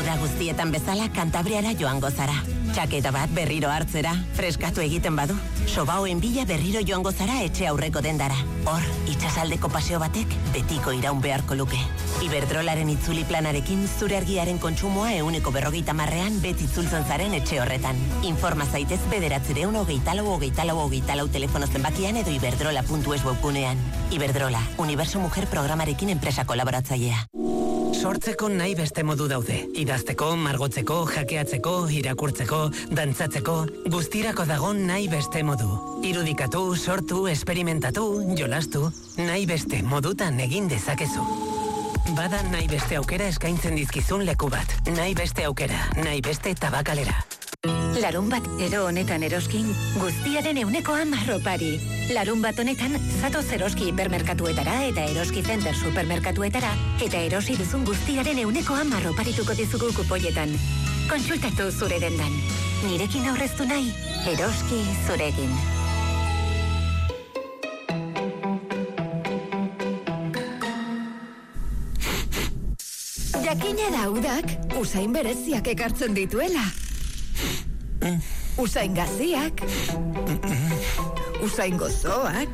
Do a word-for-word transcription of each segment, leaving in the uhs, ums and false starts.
Uda guztietan bezala Kantabriara joango zara. Txaketa bat berriro hartzera, freskatu egiten badu. Sobaoen bila berriro joango zara etxe aurreko dendara. Hor, itsasaldeko paseo batek betiko iraun beharko luke. Iberdrolaren itzuli planarekin zure argiaren kontsumoa euneko berrogeita marrean beti itzultzen zaren etxe horretan. Informa zaitez bederatzireun hogeita lau hogeita lau hogeita lau telefono zenbakian edo iberdrola puntu es webgunean. Iberdrola, Universo Mujer programarekin enpresa kolaboratzailea. Sortzeko nahi beste modu daude. Idazteko, margotzeko, jakeatzeko, irakurtzeko, dantzatzeko, guztirako dago nahi beste modu. Irudikatu, sortu, esperimentatu, jolastu, nahi beste modutan egin dezakezu. Bada nahi beste aukera eskaintzen dizkizun leku bat. Nahi beste aukera, nahi beste tabakalera. Larun bat ero honetan eroskin, guztiaren euneko hamar opari. Larun bat honetan, zatoz eroski hipermerkatuetara eta eroski center supermerkatuetara, eta erosi duzun guztiaren euneko hamar oparituko dizugu kupoietan. Kontsultatu zure dendan. Nirekin aurreztu nahi, eroski zurekin. Jakina da udak, usain bereziak ekartzen dituela. Usain gaziak, usain gozoak,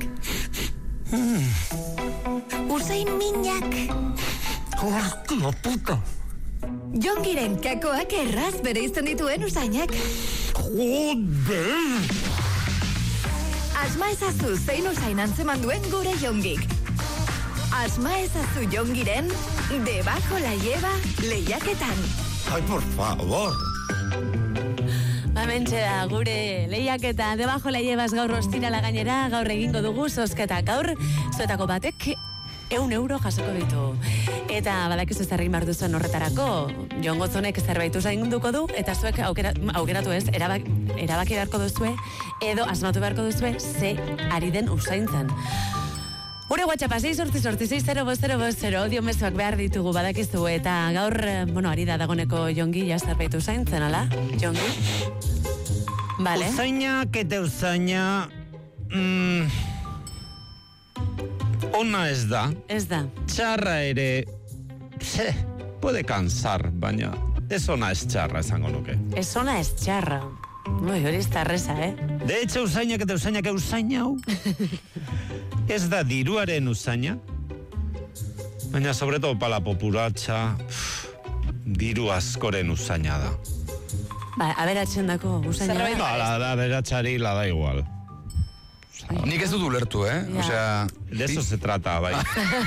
usain minak. Hostia puta! Jongiren kakoak erraz bereizten dituen usainak. Joder! Asma ezazu zein usain antzeman duen gure jongik. Asma ezazu jongiren, debajo la lleva lehiaketan. Ai, por favor! Bamentxe da, gure lehiaketa debajo la llevas gaur ostirala gainera, gaur egingo dugu zozketa. Gaur, zuetako batek, eun euro jasoko ditu. Eta badakizu zerrein behar duzuen horretarako, Jon Gotzonek zerbaitu zainduko du, eta zuek aukera, aukeratu ez, erabak, erabaki beharko duzue, edo asmatu beharko duzue, ze ari den usaintzen. Gure WhatsAppa, sei sortzi sortzi, sei zero bost zero bost zero, audio mezuak behar ditugu badakizu, eta gaur, bueno, ari da dagoneko Jongi, ja zerbaitu zaintzen, ala? Jongi? Vale. Usaina, kete usaina... Mm, ona ez da. Ez da. Txarra ere... Pse, puede cansar, baina... Ez ona ez txarra, esango nuke. Ez ona ez txarra. Ui, hori ez da reza, eh? De hecho, usaina, kete usaina, que usaina hau... Ez da diruaren usaina, baina sobreto pala populatxa, diru askoren usaina da. Ba, aberatzen dako usaina da. Ba, la da aberatxari la da igual. Nik ez dut ulertu, eh? Ja. Osea... De eso se trata, bai.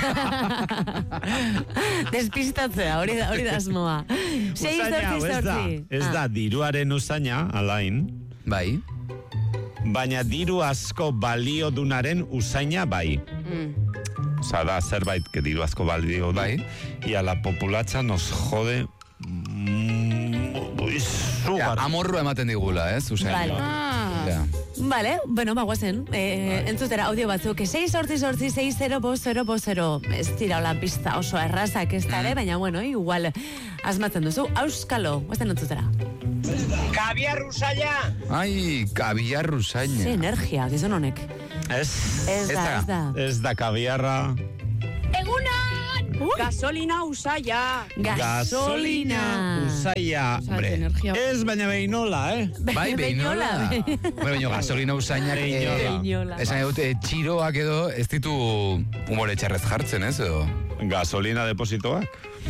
Despistatzea, hori da, hori da asmoa. Sei Usaina hau zortzi ez da, zortzi. ez da diruaren usaina, alain. Bai. Baina diru asko balio dunaren usaina bai. Mm. Osa da, zerbait que diru asko balio du. Bai. Y a la populatza nos jode... Mm, Ja, amorrua ematen digula, ez? Usain. Vale. Ah. Ja. Vale, bueno, bagoazen, eh, entzutera audio batzuk, sei sortzi sortzi, sei zero bost zero bost zero, ez dira hola pista oso errazak ez dara, baina bueno, igual asmatzen duzu, auskalo, guazen entzutera. Kabiar usaina! Ai, kabiar usaina. Ze energia, gizon honek. Ez, Ez da, ez da. Ez da kabiarra. Egunan! Gasolina usaia! Gasolina! Usaia, hombre. Ez baina beinola, eh? Bai, beinola. Baina gasolina usainak... Beinola. Esan dut, txiroak edo ez ditu humore txarrez jartzen, ez? Edo? Gasolina depositoak?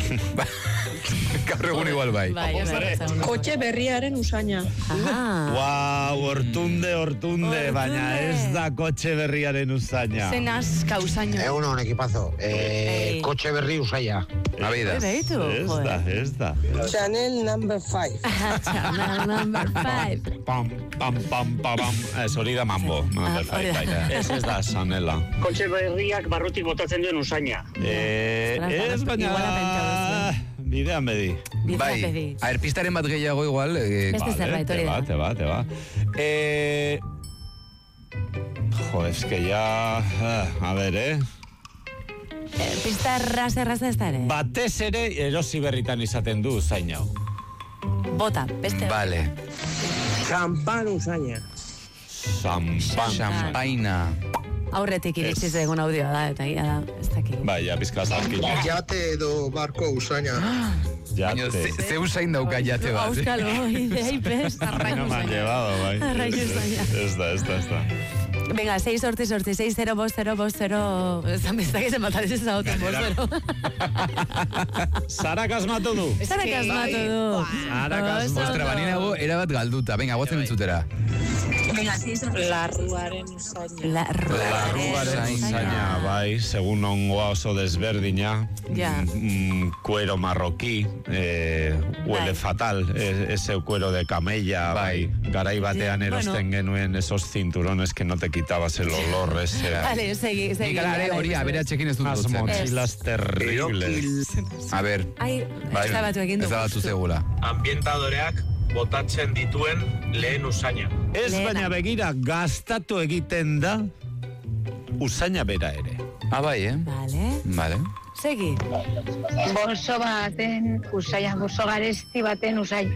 Gaur egun igual bai. Kotxe berriaren usaina. Wow, hortunde, hortunde, baina ez da kotxe berriaren usaina. Zen aska usaina. Egun hon, ekipazo. Eh, kotxe berri usaia. Nabida. Ez da, ez da. Chanel number five. Chanel number five. Pam, pam, pam, pam, pam. Ez hori da mambo. Number five, baina. Ez ez da Chanela. Kotxe berriak barrutik botatzen duen usaina. Eh, ez baina... Bidean bedi. Bai, aerpistaren bat gehiago igual. Eh, Beste zerbait hori da. Te va, te va, te va. Eh... Jo, es que ya... A ver, eh... Pista erraza erraza ez da ere. Batez ere erosi berritan izaten du usain hau. Bota, beste. Vale. Champan usaina. Champan. Champaina. Aurretik iritsiz egun audioa da, eta ia da, ez dakik. Bai, ja, bizka zarkin. Jate edo barko usaina. Baina ze, ze usain dauka jate bat. Auskalo, idea ipes. No me han llevado, bai. Arraio usaina. Ez da, ez da, ez da. Venga, seis sorti sorti, seis zero bost zero bost zero. Zan bezak ezen bat alizez zagoten bost zero. Sarak asmatu du. Sarak asmatu du. Sarak asmatu. Ostra, banina gu, erabat galduta. Venga, guazen entzutera. Larruaren usaina. Larruaren usaina, bai, segun ongoa oso desberdina. Ja. Mm, cuero marroquí, eh, huele Bai. fatal, eh, ese cuero de camella, bai. Garai batean Ja, erosten genuen esos cinturones que no te quitabas el olor ese. Vale, segi, segi. Nik alare hori aberatxekin ez dut Unas dutzen. mochilas terribles. A ber, Ai, bai, ez da batu egin ez da batu segula. Ambientadoreak botatzen dituen lehen usaina. Ez Lehena. baina begira, gastatu egiten da usaina bera ere. Ah, bai, eh? Vale, Vale. segi. Bolso baten usaia, bolso garesti baten usaia.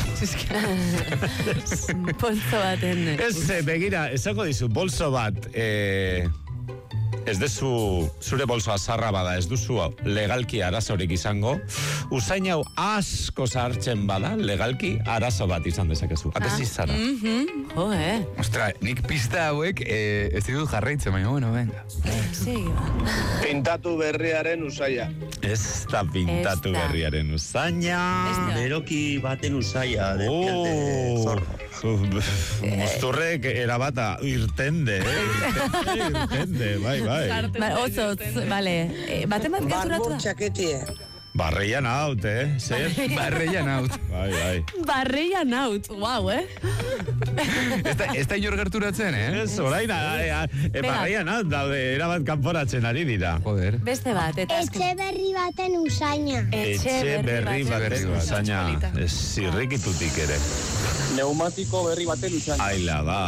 Polzo baten. Ez, eh, begira, esango dizu, bolso bat, eh, ez dezu, zure bolso azarra bada, ez duzu legalki arazorik izango, usain hau asko sartzen bada, legalki arazo bat izan dezakezu. Atezi zara. Mhm. Jo, eh. Ostra, nik pista hauek eh, ez ditut jarraitzen, baina, bueno, venga. Segi, ba. Pintatu berriaren usaia. Ez da pintatu Ez da. berriaren usaina. Ez da. Beroki baten usaia, depiante Oh, zorro. Musturrek erabata irtende, eh? Irtende, irtende, bai, bai. Ba, oso, otz, vale. Eh, Baten bat gerturatu da. txaketie. Barreian haut, eh? Zer? Barreian haut. Bai, bai. Barreia naut, guau, eh? Ez da, ez da inor gerturatzen, eh? Ez, orain, eh, eh, Venga. barreian haut, daude, erabat kanporatzen ari dira. Joder. Beste bat, eta azken. Etxe berri baten usaina. Etxe berri baten baten usaina, ez zirrikitutik ere. Neumatiko berri baten usaina. Aila da.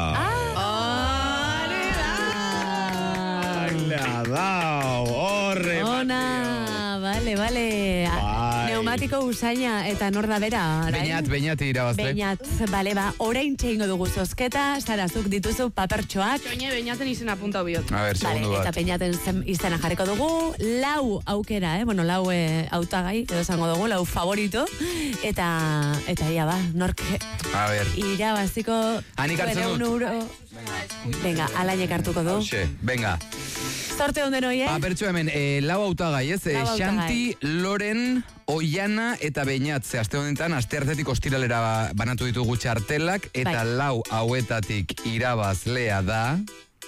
Aila da, horre. Ona, vale, vale. Bai. Neumatiko usaina eta nor da bera, orain? Beñat, beñat irabazte. Beñat, bale, ba, orain txeingo dugu zozketa, sarazuk dituzu papertxoak. Txoine beñaten izena punta biot. A ber, Vale, segundu eta bat. peinaten zen- izena jarriko dugu, lau aukera, eh? Bueno, lau eh, hautagai, edo esango dugu, lau favorito, eta, eta ia ba, nork A ber. irabaziko Hanik hartzen zuen dut. euro. Venga, alainek hartuko du. Hoxe, venga. Zorte onden hoi, eh? Papertxo hemen, eh, lau hautagai, ez? Eh, Lau hautagai. Xanti, Loren, Oiana eta Beñat. Ze aste honetan, aste hartetik ostiralera ba- banatu ditugu txartelak, eta Bai. lau hauetatik irabazlea da...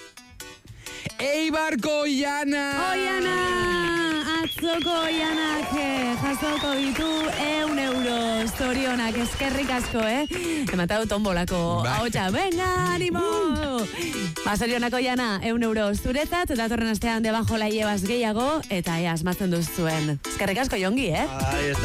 Eibarko Oiana! Oiana! Atzoko oianak eh, jasoko ditu eun euro. Zorionak, eskerrik asko, eh? Ematau tombolako Bai. ahotsa. Venga, animo! Ba, zorionak oiana, eun euro zuretzat, datorren astean debajo la llevas gehiago, eta ea asmatzen duzuen. Eskerrik asko, Jongi, eh? Ai, ez